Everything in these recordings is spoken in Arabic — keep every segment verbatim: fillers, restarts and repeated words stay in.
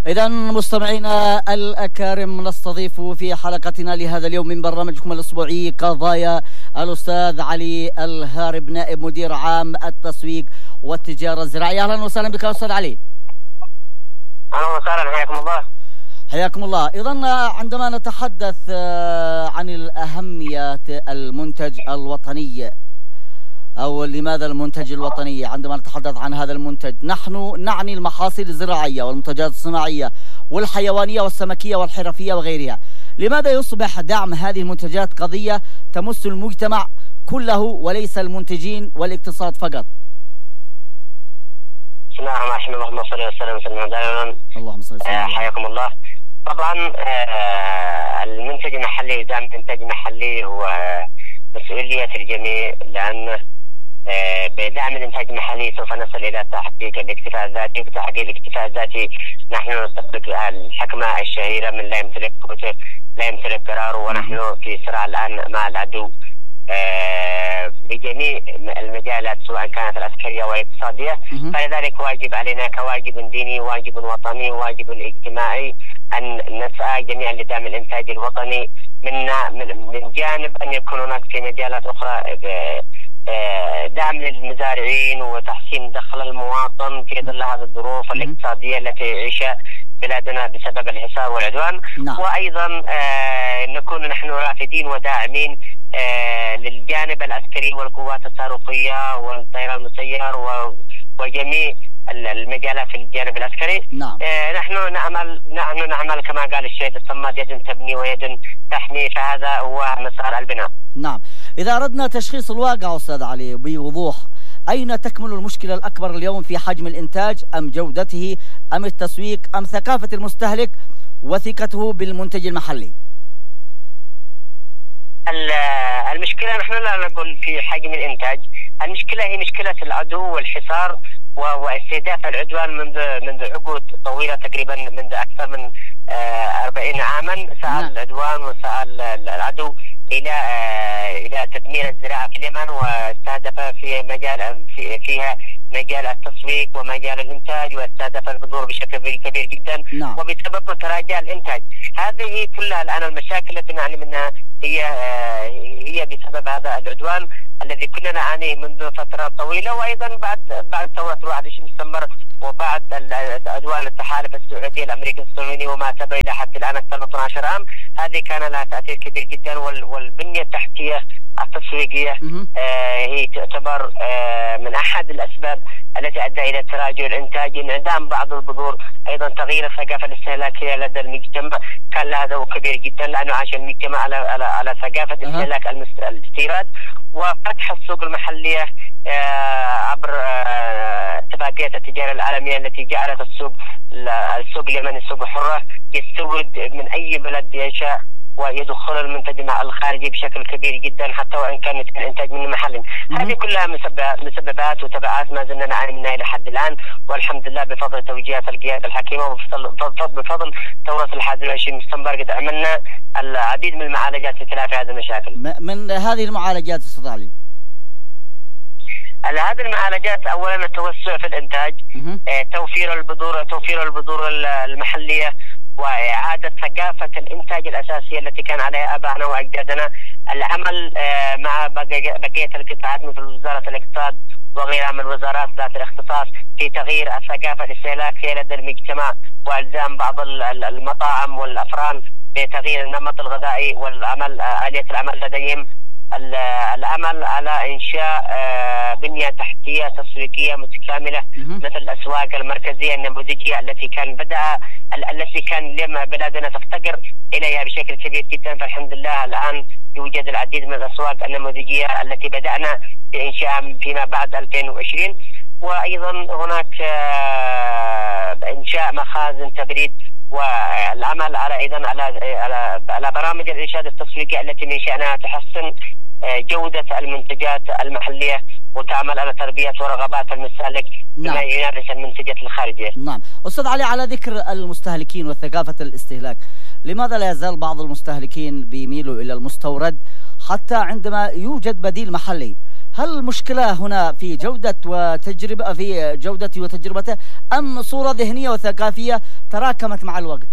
إذا مستمعينا الأكارم، نستضيف في حلقتنا لهذا اليوم من برنامجكم الأسبوعي قضايا الأستاذ علي الهارب، نائب مدير عام التسويق والتجارة الزراعية. أهلا وسهلا بك أستاذ علي. أهلا وسهلا، حياكم الله. حياكم الله. إذن عندما نتحدث عن الأهمية المنتج الوطني أو لماذا المنتج الوطني، عندما نتحدث عن هذا المنتج نحن نعني المحاصيل الزراعية والمنتجات الصناعية والحيوانية والسمكية والحرفية وغيرها. لماذا يصبح دعم هذه المنتجات قضية تمس المجتمع كله وليس المنتجين والاقتصاد فقط؟ بسم الله الرحمن الرحيم، اللهم صل وسلم وسلم دائما. اللهم صل وسلم. آه حياكم الله. طبعا آه المنتج المحلي، دعم الانتاج المحلي هو مسؤولية الجميع، لأن آه بدعم الانتاج المحلي سوف نصل إلى تحقيق الاكتفاء الذاتي. وتحقيق الاكتفاء الذاتي نحن نطبق الحكمة الشهيرة من لا يمتلك قوته لا يمتلك قراره، ونحن في صراع الآن مع العدو آه بجميع المجالات سواء كانت العسكرية والاقتصادية. فلذلك واجب علينا كواجب ديني، واجب وطني، واجب اجتماعي أن نسعى جميعا لدعم الإنتاج الوطني. من من جانب أن يكون هناك في مجالات أخرى دعم للمزارعين وتحسين دخل المواطن في ظل هذه الظروف الاقتصادية التي يعيشها بلادنا بسبب الحصار والعدوان. نعم. وأيضا آه نكون نحن رافدين وداعمين آه للجانب العسكري والقوات الصاروخية والطيران المسير وجميع المجالات في الجانب العسكري. نعم. آه نحن نعمل نحن نعمل كما قال الشهيد الصماد: يد تبني ويد تحمي، فهذا هو مسار البناء. نعم. إذا أردنا تشخيص الواقع أستاذ علي بوضوح، أين تكمن المشكلة الأكبر اليوم؟ في حجم الإنتاج أم جودته أم التسويق أم ثقافة المستهلك وثقته بالمنتج المحلي؟ المشكلة نحن لا نقول في حجم الإنتاج، المشكلة هي مشكلة العدو والحصار واستهداف العدوان منذ منذ عقود طويلة، تقريبا منذ أكثر من أربعين عاما سعى العدوان وسعى العدو إلى إلى تدمير الزراعة في اليمن، واستهدف في مجال في فيها مجال التسويق ومجال الإنتاج، واستهدف البذور بشكل كبير جدا. نعم. وبسبب تراجع الإنتاج. هذه كلها الآن المشاكل التي نعلم منها هي هي بسبب هذا العدوان الذي كنا نعانيه منذ فترة طويلة، وأيضا بعد بعد ثورة واحد وعشرين سبتمبر وبعد عدوان التحالف السعودي الأمريكي الصهيوني وما تبع إلى حد الآن أكثر من اثني عشر عام. هذه كان لها تأثير كبير جدا، والبنية التحتية التسويقية آه هي تعتبر آه من أحد الأسباب التي أدى إلى تراجع الإنتاج. انعدام بعض البذور، أيضا تغيير الثقافة الاستهلاكية لدى المجتمع كان لها دور كبير جدا، لأنه عاش المجتمع على على على ثقافة استهلاك الاستيراد. وفتح السوق المحلية آه عبر آه اتفاقية التجارة العالمية التي جعلت السوق السوق اليمني سوق حرة يستورد من أي بلد يشاء ويدخل المنتج الخارجي بشكل كبير جدا، حتى وان كان الانتاج من محل. هذه كلها مسببات وتبعات ما زلنا نعاني منها الى حد الان، والحمد لله بفضل توجيهات القياده الحكيمه وبفضل بفضل ثوره الحادي والعشرين سبتمبر قد عملنا العديد من المعالجات في تلافي هذه المشاكل. من هذه المعالجات استاذ علي؟ هذه المعالجات اولا التوسع في الانتاج، توفير البذور توفير البذور المحليه، وإعادة ثقافة الإنتاج الأساسية التي كان عليها آبائنا وأجدادنا، العمل مع بقية القطاعات مثل وزارة الاقتصاد وغيرها من الوزارات ذات الاختصاص في تغيير الثقافة الاستهلاكية لدى المجتمع، وإلزام بعض المطاعم والأفران بتغيير النمط الغذائي والعمل آلية العمل لديهم، العمل على إنشاء بنية تحتية تسويقية متكاملة مثل الأسواق المركزية النموذجية التي كان بدأ التي كان لما بلادنا تفتقر إليها بشكل كبير جدا. فالحمد لله الآن يوجد العديد من الأسواق النموذجية التي بدأنا بإنشاء فيما بعد ألفين وعشرين، وأيضا هناك إنشاء مخازن تبريد، والعمل على أيضا على على على برامج الإرشاد التسويقي التي من شأنها تحسن جودة المنتجات المحلية وتعمل على تربية ورغبات المستهلك بما نعم. ينافس المنتجات الخارجية. نعم. أستاذ علي، على ذكر المستهلكين وثقافة الاستهلاك، لماذا لا يزال بعض المستهلكين بيميلوا إلى المستورد حتى عندما يوجد بديل محلي؟ هل المشكلة هنا في جودة وتجربة في جودته وتجربته أم صورة ذهنية وثقافية تراكمت مع الوقت؟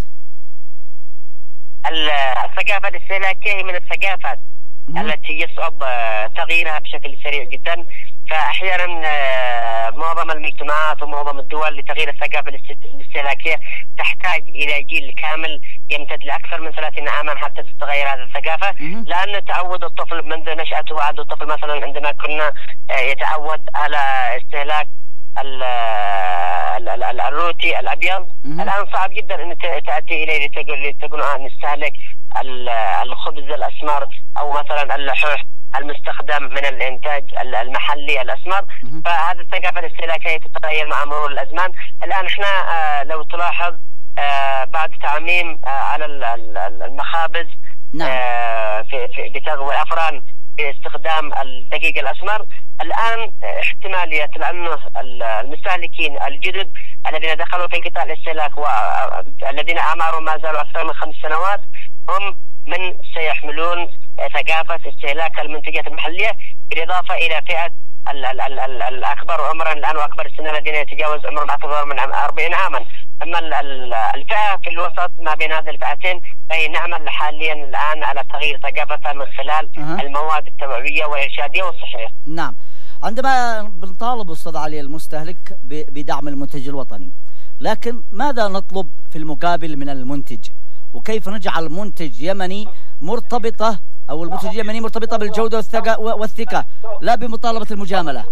الثقافة الاستهلاكية من الثقافات التي يصعب تغييرها بشكل سريع جدا، فأحيانا معظم المجتمعات ومعظم الدول لتغيير الثقافة الاستهلاكية تحتاج إلى جيل كامل يمتد لأكثر من ثلاثين عاما حتى تتغير هذه الثقافة، لأن تعود الطفل منذ نشأته. عاد الطفل مثلا عندما كنا يتعود على استهلاك الروتي الأبيض، الآن صعب جدا أن تأتي إليه لتقول أن نستهلك الخبز الأسمر أو مثلا اللحوح المستخدم من الإنتاج المحلي الأسمر. فهذه الثقافة الاستهلاكية تتغير مع مرور الأزمان. الآن احنا لو تلاحظ بعد تعميم على المخابز في بتغوي الأفران باستخدام الدقيق الأسمر، الآن احتمالية لأنه المستهلكين الجدد الذين دخلوا في قطاع الاستهلاك والذين أعمارهم ما زالوا أكثر من خمس سنوات هم من سيحملون ثقافة استهلاك المنتجات المحلية، بالإضافة إلى فئة ال ال ال ال الأكبر عمرا الآن وأكبر السن الذين يتجاوز عمرهم أكثر من أربعين عاما. أما الفئة في الوسط ما بين هذه الفئتين فهي نعمل حاليا الآن على تغيير ثقافتها من خلال أه. المواد التوعوية والإرشادية والصحية. نعم. عندما بنطالب أستاذ علي المستهلك بدعم المنتج الوطني، لكن ماذا نطلب في المقابل من المنتج؟ وكيف نجعل منتج يمني مرتبطة أو المنتج اليمني مرتبطة بالجودة والثقة والثقة لا بمطالبة المجاملة؟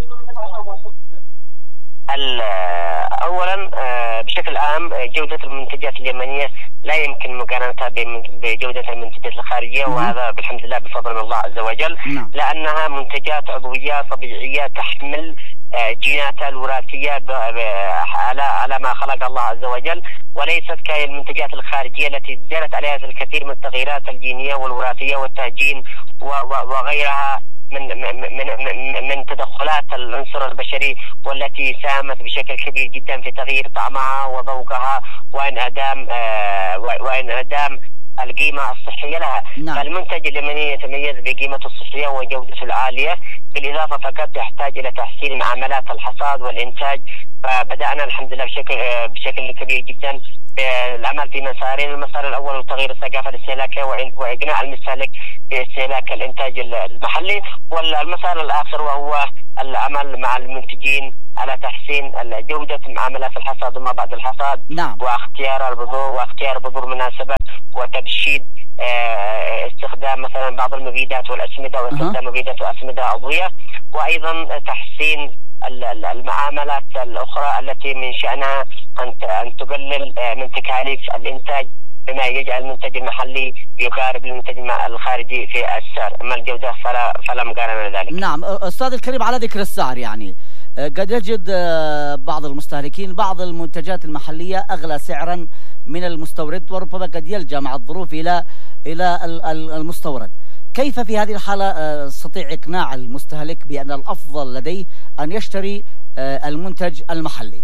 أولا بشكل عام جودة المنتجات اليمنية لا يمكن مقارنتها بجودة المنتجات الخارجية، وهذا بالحمد لله بفضل الله عز وجل، لأنها منتجات عضوية طبيعية تحمل جيناتها الوراثية على على ما خلق الله عز وجل، وليست كالمنتجات الخارجية التي جرت عليها الكثير من التغييرات الجينية والوراثية والتهجين وغيرها من من من تدخلات العنصر البشري، والتي ساهمت بشكل كبير جدا في تغيير طعمها وذوقها وانعدام وانعدام القيمة الصحية لها. نعم. فالمنتج اليمني يتميز بقيمته الصحية وجودته العالية، بالإضافة فقط يحتاج إلى تحسين معاملات الحصاد والإنتاج. فبدأنا الحمد لله بشكل بشكل كبير جدا العمل في مسارين. المسار الأول هو تغيير الثقافة الاستهلاكية وإقناع المستهلك باستهلاك الإنتاج المحلي، والمسار الآخر وهو العمل مع المنتجين على تحسين جودة معاملات الحصاد وما بعد الحصاد. نعم. واختيار البذور واختيار بذور مناسبة وتبشيد استخدام مثلا بعض المبيدات والأسمدة واستخدام أه. مبيدات وأسمدة عضوية، وأيضا تحسين المعاملات الأخرى التي من شأنها أن تقلل من تكاليف الإنتاج بما يجعل المنتج المحلي يقارب المنتج الخارجي في السعر، أما الجودة فلا فلا مقارنة لذلك. نعم أستاذ الكريم، على ذكر السعر يعني قد يجد بعض المستهلكين بعض المنتجات المحلية أغلى سعرا من المستورد، وربما قد يلجأ مع الظروف إلى إلى المستورد. كيف في هذه الحالة استطيع إقناع المستهلك بأن الأفضل لديه أن يشتري المنتج المحلي؟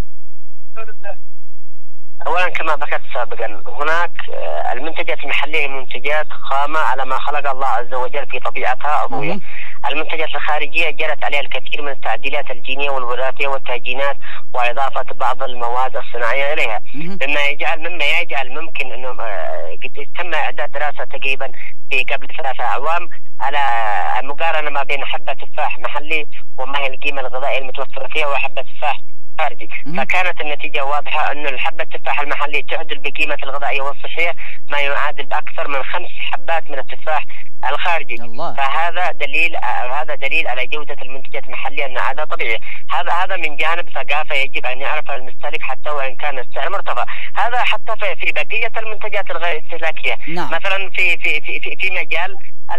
أولا كما ذكرت سابقا، هناك المنتجات المحلية منتجات خامة على ما خلق الله عز وجل في طبيعتها عضوية. المنتجات الخارجية جرت عليها الكثير من التعديلات الجينية والوراثية والتهجينات وإضافة بعض المواد الصناعية إليها، مما يجعل مما يجعل ممكن أنه قد تم إعداد دراسة تقريبا في قبل ثلاثة أعوام على المقارنة ما بين حبة تفاح محلي وما هي القيمة الغذائية المتوفرة فيها وحبة تفاح خارجي. فكانت النتيجة واضحة أن الحبة التفاح المحلي تعدل بقيمة الغذائية والصحية ما يعادل بأكثر من خمس حبات من التفاح الخارجي. الله. فهذا دليل هذا دليل على جودة المنتجات المحلية أن هذا طبيعي. هذا هذا من جانب ثقافة يجب أن يعرفها المستهلك حتى وإن كان السعر مرتفع. هذا حتى في, في بقية المنتجات الغير استهلاكية. نعم. مثلا في في في في, في مجال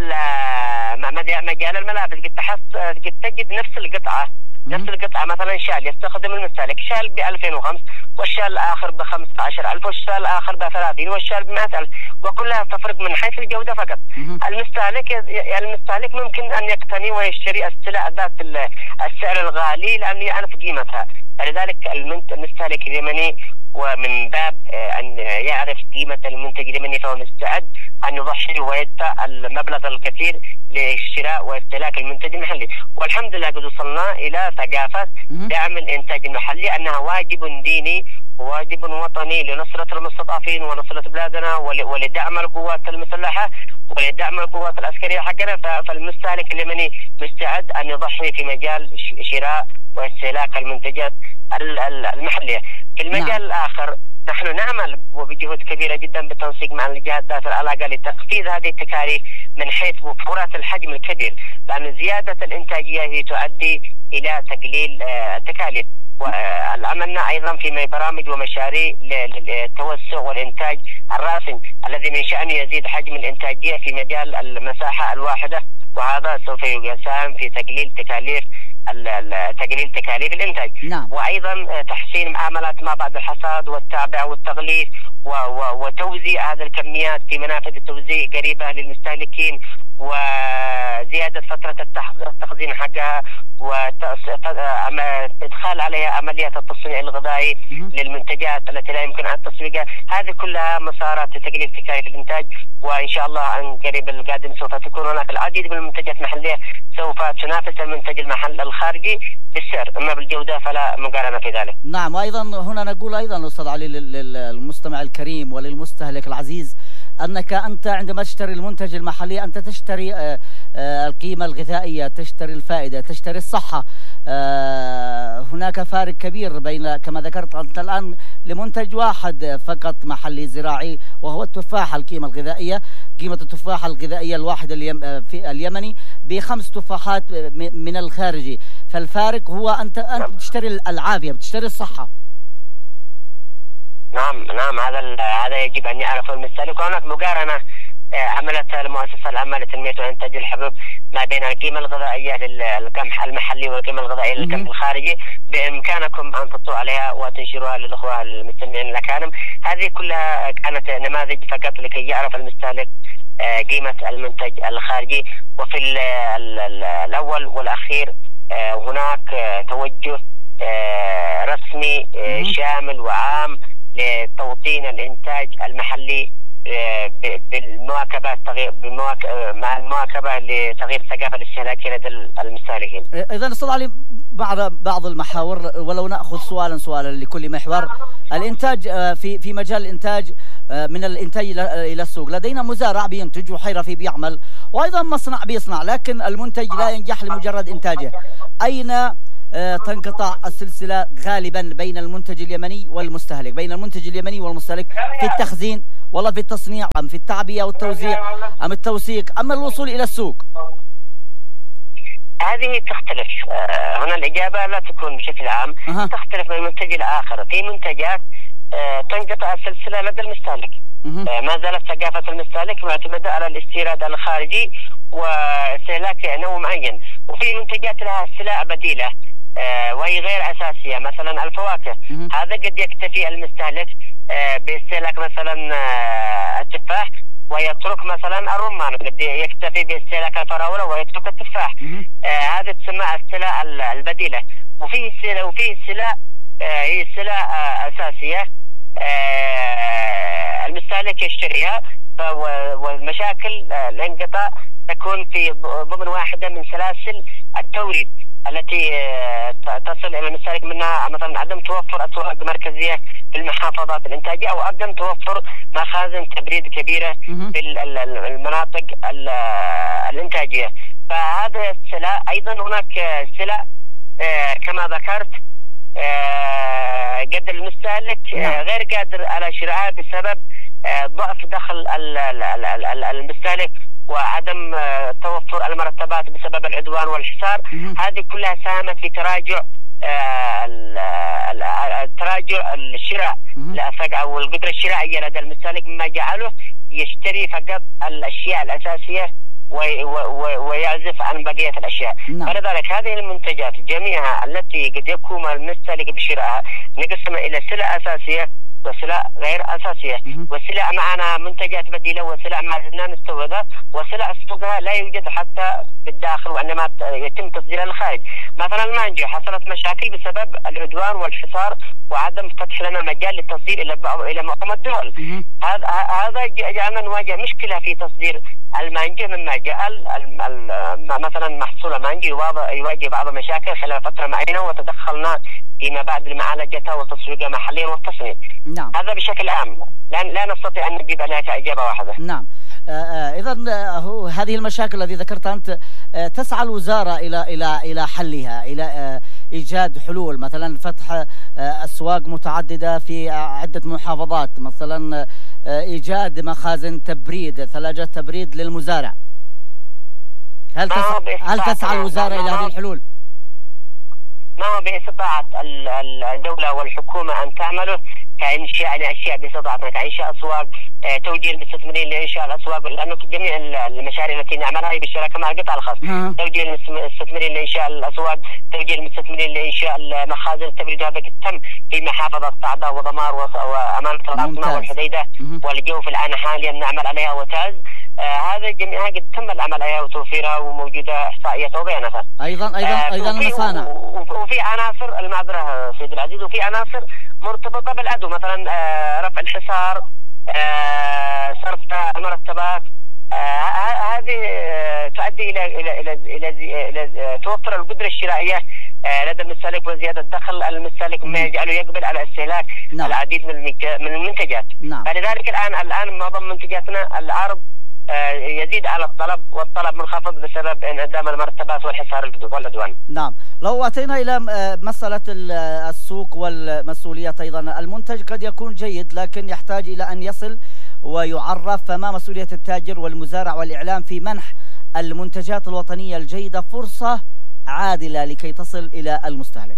مجال الملابس قد تحس قد تجد نفس القطعة نفس القطعة مثلا شال يستخدم المستهلك شال ب ألفين وخمسة والشال الآخر ب خمسة عشر ألف والشال الآخر ب ثلاثين والشال ب مئة ألف، وكلها تفرق من حيث الجودة فقط. المستهلك المستهلك ممكن أن يقتني ويشتري السلع ذات السعر الغالي لأنه يعرف قيمتها. لذلك المستهلك اليمني ومن باب أن يعرف قيمة المنتج اليمني فهو مستعد أن يضحي ويدفع المبلغ الكثير لشراء واستهلاك المنتج المحلي. والحمد لله قد وصلنا إلى ثقافة دعم الإنتاج المحلي، أنها واجب ديني وواجب وطني لنصرة المستضعفين ونصرة بلادنا ولدعم القوات المسلحة ولدعم القوات العسكرية حقنا. فالمستهلك اليمني مستعد أن يضحي في مجال شراء واستهلاك المنتجات المحلية. في المجال نعم. الآخر نحن نعمل وبجهود كبيرة جدا بالتنسيق مع الجهات ذات العلاقة لتخفيض هذه التكاليف من حيث وفرات الحجم الكبير، لأن زيادة الإنتاجية هي تؤدي إلى تقليل التكاليف. وعملنا أيضا في برامج ومشاريع للتوسع والإنتاج الراسي الذي من شأنه يزيد حجم الإنتاجية في مجال المساحة الواحدة، وهذا سوف يساهم في تقليل تكاليف تقليل تكاليف الإنتاج. نعم. وأيضا تحسين معاملات ما بعد الحصاد والتعبئة والتغليف وتوزيع هذه الكميات في منافذ التوزيع قريبة للمستهلكين، وزيادة فترة التخزين حقها، وإدخال عليها عملية التصنيع الغذائي للمنتجات التي لا يمكن أن تسويقها. هذه كلها مسارات لتقليل تكاليف الإنتاج، وإن شاء الله عن قريب القادم سوف تكون هناك العديد من المنتجات المحلية سوف تنافس المنتج المحل الخارجي بالسعر، أما بالجودة فلا مقارنة في ذلك. نعم. وأيضا هنا نقول أيضا أستاذ علي للمستمع الكريم وللمستهلك العزيز أنك أنت عندما تشتري المنتج المحلي أنت تشتري القيمة الغذائية، تشتري الفائدة، تشتري الصحة. هناك فارق كبير بين كما ذكرت أنت الآن لمنتج واحد فقط محلي زراعي وهو التفاح. القيمة الغذائية قيمة التفاح الغذائية الواحد في اليمني بخمس تفاحات من الخارجي، فالفارق هو أنت أنت بتشتري العافية، بتشتري الصحة. نعم نعم هذا هذا يجب أن يعرفه المستهلك. وهناك مقارنة عملت المؤسسة العامة لتنمية وإنتاج الحبوب ما بين القيمة الغذائية للقمح المحلي والقيمة الغذائية للقمح الخارجي، بإمكانكم أن تطلعوا عليها وتنشروها للأخوة المستمعين الأكارم. هذه كلها كانت نماذج فقط لكي يعرف المستهلك قيمة المنتج الخارجي. وفي ال ال ال الأول والأخير هناك توجه رسمي شامل وعام لتوطين الإنتاج المحلي بالمواكبة تغيير مع المواكبة لتغيير الثقافة الاستهلاكية لدى المستهلكين. إذا أستاذ علي بعض بعض المحاور، ولو نأخذ سؤالا سؤالا لكل محور. الإنتاج في في مجال الإنتاج، من الإنتاج إلى السوق لدينا مزارع بينتج وحرفي بيعمل وأيضا مصنع بيصنع، لكن المنتج لا ينجح لمجرد إنتاجه. أين تنقطع السلسلة غالبا بين المنتج اليمني والمستهلك، بين المنتج اليمني والمستهلك في التخزين ولا في التصنيع أم في التعبئة والتوزيع أم التوثيق أم الوصول إلى السوق؟ هذه تختلف. هنا الإجابة لا تكون بشكل عام. أه. تختلف من منتج لآخر. في منتجات تنقطع السلسلة لدى المستهلك. أه. ما زالت ثقافة المستهلك معتمدة على الاستيراد الخارجي واستهلاك نوع معين، وفي منتجات لها سلع بديلة وهي غير أساسية، مثلا الفواكه. مم. هذا قد يكتفي المستهلك باستهلاك مثلا التفاح ويترك مثلا الرمان، قد يكتفي باستهلاك الفراولة ويترك التفاح. آه هذه تسمى السلع البديلة. وفي سلع وفي سلع آه هي سلع آه أساسية آه المستهلك يشتريها، والمشاكل آه الانقطاع تكون في ضمن واحدة من سلاسل التوريد التي تصل إلى المستهلك، منها مثلا عدم توفر أسواق مركزية في المحافظات الإنتاجية أو عدم توفر مخازن تبريد كبيرة في المناطق الإنتاجية. فهذا السلع أيضا هناك سلع كما ذكرت قد المستهلك غير قادر على شرائها بسبب ضعف دخل المستهلك وعدم توفر المرتبات بسبب العدوان والحصار. هذه كلها ساهمت في تراجع تراجع الشراء او القدرة الشرائية لدى المستهلك، مما جعله يشتري فقط الاشياء الاساسية ويعزف عن بقية الاشياء. نعم. فلذلك هذه المنتجات جميعها التي قد يقوم المستهلك بشرائها نقسمها الى سلع اساسية وسلع غير أساسية، وسلع معنا منتجات بديلة، وسلع ما زلنا نستوردها، وسلع سوقها لا يوجد حتى في الداخل وإنما يتم تصديرها للخارج. مثلا المانجا حصلت مشاكل بسبب العدوان والحصار وعدم فتح لنا مجال للتصدير إلى إلى معظم الدول. هذا هذا جعلنا نواجه مشكلة في تصدير المانجا، مما جعل مثلا محصول المانجا يواجه بعض المشاكل خلال فترة معينة، وتدخلنا فيما بعد لمعالجتها وتسويقها محليا والتصنيع. نعم. هذا بشكل عام، لا لا نستطيع أن نجيب عليها كإجابة واحدة. نعم. إذا هذه المشاكل التي ذكرتها أنت تسعى الوزارة إلى إلى إلى حلها، إلى إيجاد حلول، مثلا فتح أسواق متعددة في عدة محافظات، مثلا إيجاد مخازن تبريد، ثلاجات تبريد للمزارع. هل تسعى هل تسعى الوزارة إلى هذه الحلول؟ ما هو باستطاعة الدولة والحكومة أن تعمله كإنشاء الأشياء باستطاعتنا، كإنشاء أسواق، توجيه المستثمرين لإنشاء الأسواق، لأنه جميع المشاريع التي نعملها هي بالشراكة مع القطاع الخاص. توجيه المستثمرين لإنشاء الأسواق، توجيه المستثمرين لإنشاء المخازن التبريد، هذا تم في محافظة صعدة وضمار وأمانة العاصمة والحديدة والجوف الآن حاليا نعمل عليها وتاز. آه هذا جميعها قد تم العمل عليها وتوفيرها وموجودة إحصائيات وبياناتها. أيضا أيضا آه أيضا المصانع. وفي عناصر المعذرة سيد العزيز، وفي عناصر مرتبطة بالعدو، مثلا آه رفع الحصار، آه صرف المرتبات، آه هذه آه تؤدي إلى إلى إلى إلى, إلى, إلى توفر القدرة الشرائية آه لدى المستهلك وزيادة دخل المستهلك، مما يجعله يقبل على استهلاك نعم. العديد من من المنتجات. نعم. فلذلك الآن الآن معظم منتجاتنا العرض يزيد على الطلب، والطلب منخفض بسبب انعدام المرتبات والحصار والعدوان. نعم. لو أتينا إلى مسألة السوق والمسؤوليات، أيضا المنتج قد يكون جيد لكن يحتاج إلى أن يصل ويعرف، فما مسؤولية التاجر والمزارع والإعلام في منح المنتجات الوطنية الجيدة فرصة عادلة لكي تصل إلى المستهلك؟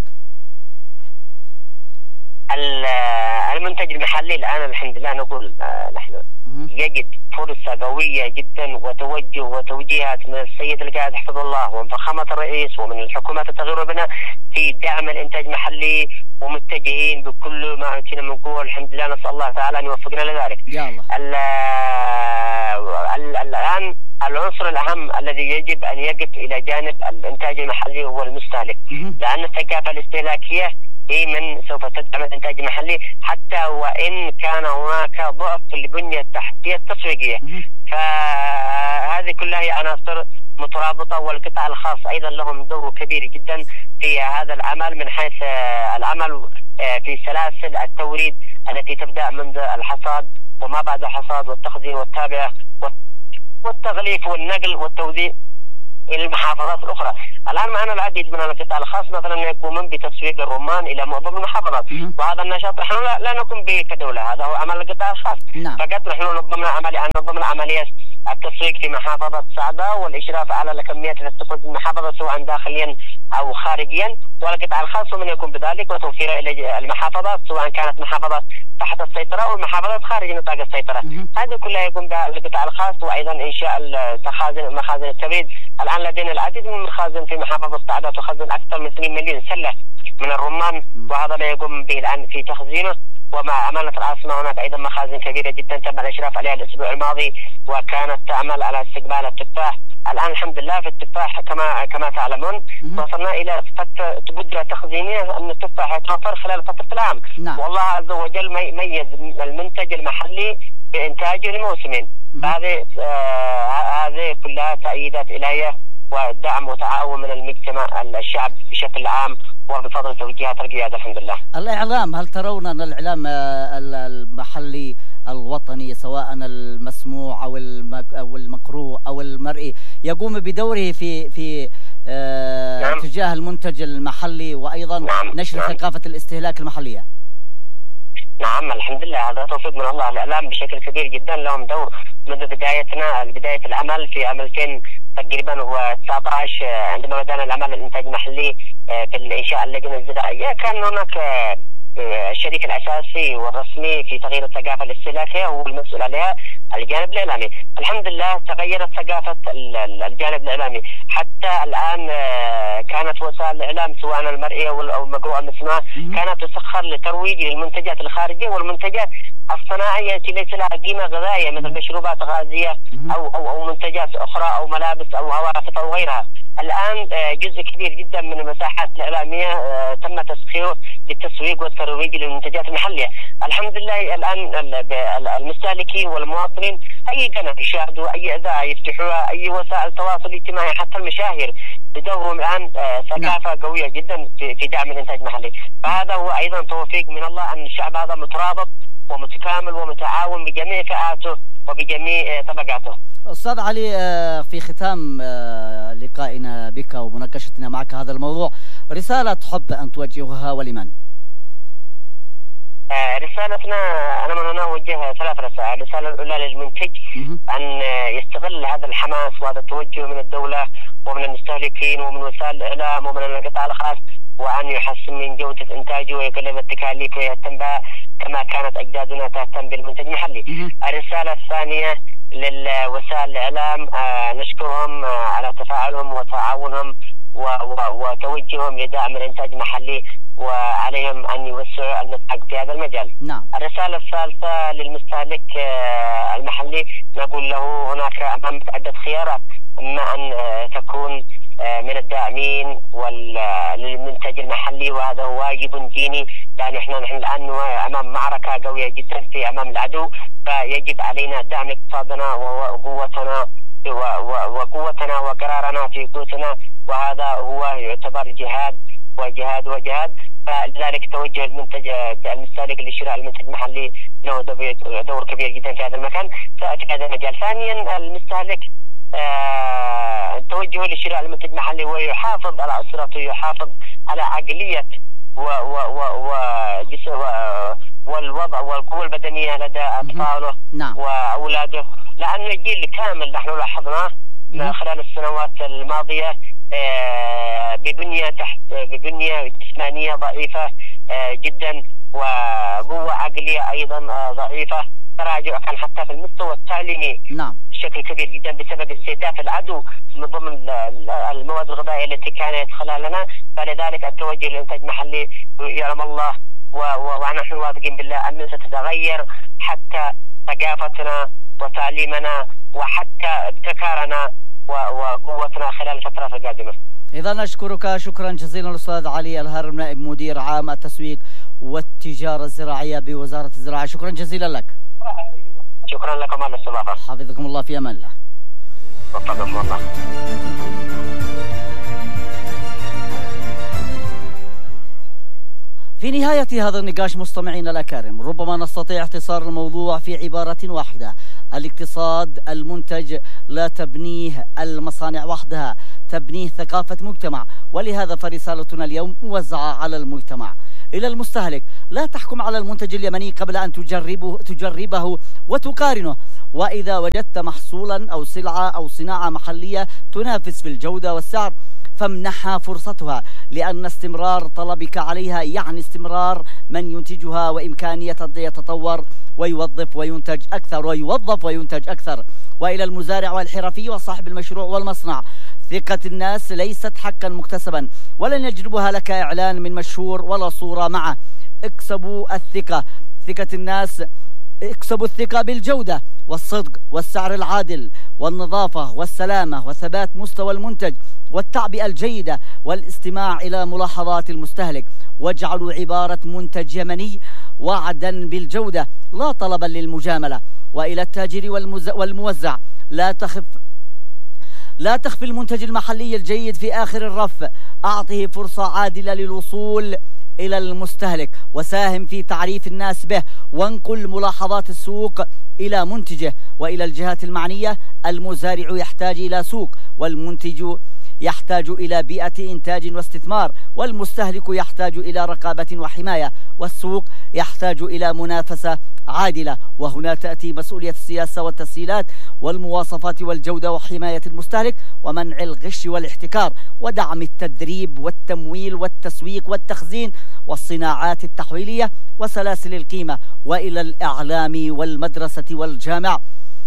المنتج المحلي الآن الحمد لله نقول نحن يجد فرصة قوية جدا وتوجه وتوجيهات من السيد القائد حفظه الله ومن فخامة الرئيس ومن الحكومات التغيير بنا في دعم الإنتاج المحلي، ومتجهين بكل ما أوتينا من قوة. الحمد لله، نسأل الله تعالى أن يوفقنا لذلك. يا الله. الآن العنصر الأهم الذي يجب أن يقف إلى جانب الإنتاج المحلي هو المستهلك، لأن الثقافة الاستهلاكية هي من سوف تدعم الإنتاج المحلي، حتى وإن كان هناك ضعف في البنية التحتية التسويقية. فهذه كلها هي عناصر مترابطة، والقطاع الخاص أيضا لهم دور كبير جدا في هذا العمل، من حيث العمل في سلاسل التوريد التي تبدأ منذ الحصاد وما بعد الحصاد والتخزين والتابعة والتغليف والنقل والتوزيع إلى المحافظات الأخرى. الآن معنا العديد من القطاع الخاص مثلا يقومون بتسويق الرمان إلى معظم المحافظات، وهذا النشاط نحن لا, لا نقوم به كدولة، هذا هو عمل القطاع الخاص. نعم. فقط نحن نظمنا عملية نظمنا عملية التسويق في محافظة صعدة والإشراف على الكميات التي تخرج من المحافظة سواء داخليا أو خارجيا، والقطاع الخاص من يقوم بذلك وتوفيره إلى المحافظات سواء كانت محافظات تحت السيطرة أو المحافظات خارج نطاق السيطرة. هذه كلها يقوم بها القطاع الخاص، وأيضا إنشاء المخازن مخازن التبريد. الآن لدينا العديد من المخازن في محافظة صعدة تخزن أكثر من اثنين مليون سلة من الرمان، وهذا ما يقوم به الآن في تخزينه. ومع أمانة العاصمة هناك أيضا مخازن كبيرة جدا تم الإشراف عليها الأسبوع الماضي، وكانت تعمل على استقبال التفاح. الآن الحمد لله في التفاح كما كما تعلمون وصلنا إلى فترة قدرة تخزينية أن التفاح يتوفر خلال فترة العام. نعم. والله عز وجل ميز المنتج المحلي بإنتاجه لموسمين. هذه آه هذه كلها تأييدات إلهية ودعم وتعاون من المجتمع الشعب بشكل عام، وبفضل توجيهات القيادة الحمد لله. الإعلام، هل ترون أن الإعلام المحلي الوطني سواء المسموع أو أو المقروء أو المرئي يقوم بدوره في في آه نعم. تجاه المنتج المحلي وأيضا نعم. نشر نعم. ثقافة الاستهلاك المحلية؟ نعم الحمد لله، هذا توفيق من الله. الإعلام بشكل كبير جدا لهم دور منذ بدايتنا بداية العمل في عام ألفين تقريبا وتسعة عشر عندما بدأنا العمل الإنتاج المحلي في الإنشاء اللجنة الزراعية. كان هناك الشريك الأساسي والرسمي في تغيير الثقافة الاستهلاكية هو المسؤول عليها الجانب الإعلامي. الحمد لله تغيرت ثقافة الجانب الإعلامي، حتى الآن كانت وسائل الإعلام سواء المرئية أو المقروءة المسموعة كانت تسخر لترويج للمنتجات الخارجية والمنتجات الصناعية التي ليس لها قيمة غذائية مثل مشروبات غازية أو أو أو منتجات أخرى أو ملابس أو هواتف أو غيرها. الآن جزء كبير جدا من المساحات الإعلامية تم تسخيره للتسويق والترويج للمنتجات المحلية. الحمد لله الآن المستهلكين والمواطنين أي قناة يشاهدوا، أي إذاعة يفتحوها، أي وسائل تواصل اجتماعي، حتى المشاهير بدورهم الآن ثقافة قوية جدا في دعم الإنتاج المحلي. فهذا هو أيضا توفيق من الله أن الشعب هذا مترابط ومتكامل ومتعاون بجميع فئاته وبجميع طبقاته. أستاذ علي، في ختام لقائنا بك ومناقشتنا معك هذا الموضوع، رسالة تحب أن توجهها ولمن؟ رسالتنا أنا من هنا أوجه ثلاث رسائل. الرسالة الأولى للمنتج أن يستغل هذا الحماس وهذا التوجه من الدولة ومن المستهلكين ومن وسائل الإعلام ومن القطاع الخاص، وأن يحسن من جودة إنتاجه ويقلل التكاليف ويهتم بها كما كانت أجدادنا تهتم بالمنتج المحلي. الرسالة الثانية للوسائل الإعلام، آه نشكرهم آه على تفاعلهم وتعاونهم وتوجههم لدعم الإنتاج المحلي، وعليهم أن يوسعوا النطاق في هذا المجال. نعم. الرسالة الثالثة للمستهلك آه المحلي، نقول له هناك أمامك عدة خيارات، إما أن آه تكون آه من الداعمين للمنتج المحلي، وهذا هو واجب ديني، لأن احنا نحن الآن أمام معركة قوية جدا في أمام العدو، فيجب علينا دعم اقتصادنا وقوتنا وقوتنا وقرارنا في قوتنا، وهذا هو يعتبر جهاد وجهاد وجهاد. فلذلك توجه المنتج المستهلك لشراء المنتج المحلي له دور كبير جدا في هذا المكان في هذا المجال. ثانيا المستهلك آه توجهه لشراء المنتج المحلي ويحافظ على أسرته، يحافظ على عقلية و و و و والوضع والقوة البدنية لدى أطفاله نعم. وأولاده، لأنه جيل كامل نحن لاحظناه خلال السنوات الماضية ببنية تحت ببنية جسمانية ضعيفة جدا وقوة عقلية أيضا ضعيفة. تراجع كان حتى في المستوى التعليمي نعم بشكل كبير جدا بسبب استهداف العدو من ضمن المواد الغذائية التي كان يدخلها لنا. فلذلك التوجه للإنتاج المحلي يعلم الله ونحن واثقين بالله أن ستتغير حتى ثقافتنا وتعليمنا وحتى ابتكارنا وقوتنا خلال الفترة القادمة. إذا نشكرك شكرا جزيلا الأستاذ علي الهرم، نائب مدير عام التسويق والتجارة الزراعية بوزارة الزراعة. شكرا جزيلا لك. شكرا لكم على الاستضافة. حفظكم الله في أمان الله. وفقكم الله. في نهاية هذا النقاش مستمعينا الأكارم، ربما نستطيع اختصار الموضوع في عبارة واحدة: الاقتصاد المنتج لا تبنيه المصانع وحدها، تبنيه ثقافة مجتمع. ولهذا فرسالتنا اليوم موزعة على المجتمع. إلى المستهلك: لا تحكم على المنتج اليمني قبل أن تجربه, تجربه وتقارنه، وإذا وجدت محصولا أو سلعة أو صناعة محلية تنافس في الجودة والسعر فامنحها فرصتها، لأن استمرار طلبك عليها يعني استمرار من ينتجها وإمكانية يتطور ويوظف وينتج أكثر ويوظف وينتج أكثر. وإلى المزارع والحرفي وصاحب المشروع والمصنع: ثقة الناس ليست حقا مكتسبا ولن يجلبها لك إعلان من مشهور ولا صورة معه. اكسبوا الثقة، ثقة الناس، اكسبوا الثقة بالجودة والصدق والسعر العادل والنظافة والسلامة وثبات مستوى المنتج والتعبئة الجيدة والاستماع إلى ملاحظات المستهلك. واجعلوا عبارة منتج يمني وعدا بالجودة لا طلبا للمجاملة. وإلى التاجر والموزع: لا تخف لا تخفي المنتج المحلي الجيد في آخر الرف، أعطه فرصة عادلة للوصول إلى المستهلك، وساهم في تعريف الناس به، وانقل ملاحظات السوق إلى منتجه. وإلى الجهات المعنية: المزارع يحتاج إلى سوق، والمنتج يحتاج إلى بيئة إنتاج واستثمار، والمستهلك يحتاج إلى رقابة وحماية، والسوق يحتاج إلى منافسة عادلة. وهنا تأتي مسؤولية السياسة والتسهيلات والمواصفات والجودة وحماية المستهلك ومنع الغش والاحتكار ودعم التدريب والتمويل والتسويق والتخزين والصناعات التحويلية وسلاسل القيمة. وإلى الإعلام والمدرسة والجامع: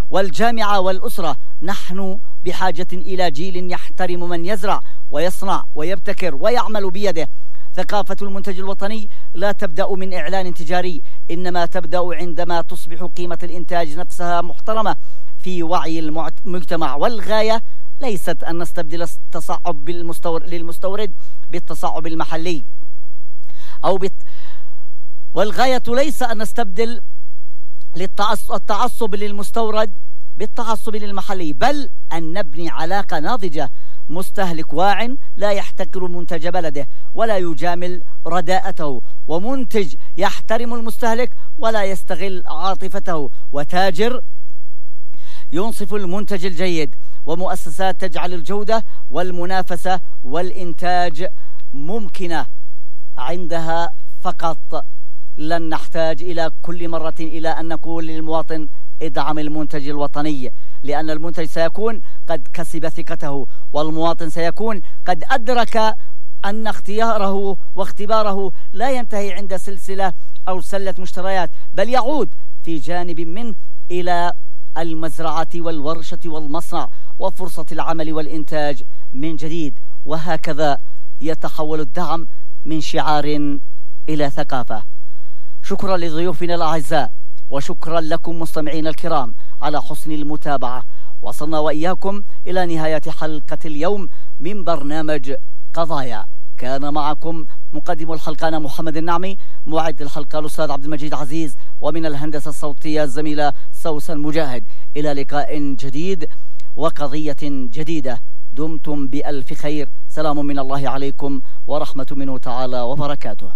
والجامعة والأسرة. نحن بحاجة إلى جيل يحترم من يزرع ويصنع ويبتكر ويعمل بيده. ثقافة المنتج الوطني لا تبدأ من إعلان تجاري، إنما تبدأ عندما تصبح قيمة الإنتاج نفسها محترمة في وعي المجتمع. والغاية ليست أن نستبدل التصعب بالمستورد للمستورد بالتصعب المحلي أو بت... والغاية ليس أن نستبدل التعصب للمستورد بالتعصب للمحلي، بل أن نبني علاقة ناضجة. مستهلك واع لا يحتكر منتج بلده ولا يجامل رداءته، ومنتج يحترم المستهلك ولا يستغل عاطفته، وتاجر ينصف المنتج الجيد، ومؤسسات تجعل الجودة والمنافسة والإنتاج ممكنة. عندها فقط لن نحتاج إلى كل مرة إلى أن نقول للمواطن ادعم المنتج الوطني، لأن المنتج سيكون قد كسب ثقته، والمواطن سيكون قد أدرك أن اختياره واختباره لا ينتهي عند سلسلة أو سلة مشتريات، بل يعود في جانب منه إلى المزرعة والورشة والمصنع وفرصة العمل والإنتاج من جديد. وهكذا يتحول الدعم من شعار إلى ثقافة. شكرا لضيوفنا الأعزاء، وشكرا لكم مستمعين الكرام على حسن المتابعة. وصلنا وإياكم إلى نهاية حلقة اليوم من برنامج قضايا. كان معكم مقدم الحلقة أنا محمد النعمي، معد الحلقة الأستاذ عبد المجيد عزيز، ومن الهندسة الصوتية الزميلة سوسن مجاهد. إلى لقاء جديد وقضية جديدة. دمتم بألف خير. سلام من الله عليكم ورحمة منه تعالى وبركاته.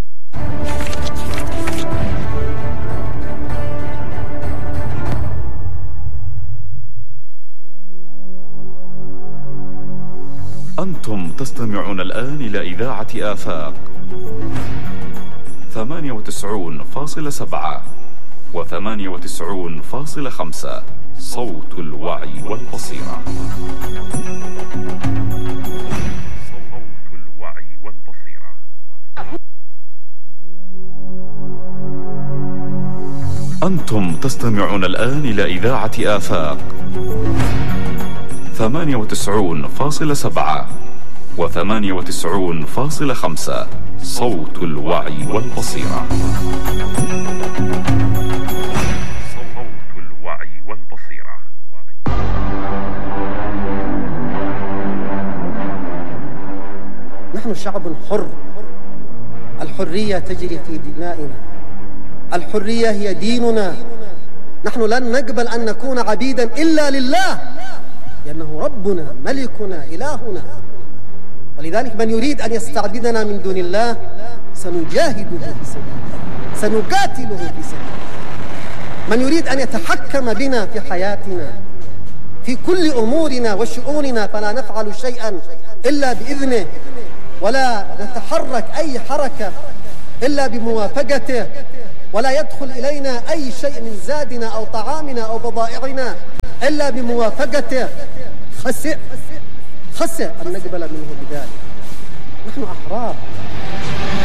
أنتم تستمعون الآن إلى إذاعة آفاق ثمانية وتسعون فاصلة سبعة وثمانية وتسعون فاصلة خمسة، صوت الوعي والبصيرة. صوت الوعي والبصيرة. أنتم تستمعون الآن إلى إذاعة آفاق ثمانية وتسعون فاصلة سبعة وثمانية وتسعون فاصلة خمسة، صوت الوعي والبصيرة. صوت الوعي والبصيرة. نحن شعب حر، الحرية تجري في دمائنا، الحرية هي ديننا. نحن لن نقبل أن نكون عبيدا إلا لله، لأنه ربنا ملكنا إلهنا. ولذلك من يريد أن يستعبدنا من دون الله سنجاهده في سبيله، سنقاتله في سبيله. من يريد أن يتحكم بنا في حياتنا في كل أمورنا وشؤوننا فلا نفعل شيئا إلا بإذنه، ولا نتحرك أي حركة إلا بموافقته، ولا يدخل إلينا أي شيء من زادنا أو طعامنا أو بضائعنا إلا بموافقته. خسئ خسئ أن نقبل منه بذلك. نحن أحرار.